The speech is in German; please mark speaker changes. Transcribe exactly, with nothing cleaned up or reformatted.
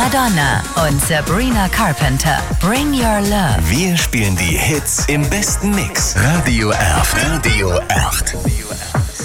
Speaker 1: Madonna und Sabrina Carpenter. Bring Your Love.
Speaker 2: Wir spielen die Hits im besten Mix. Radio Erft. Radio Erft.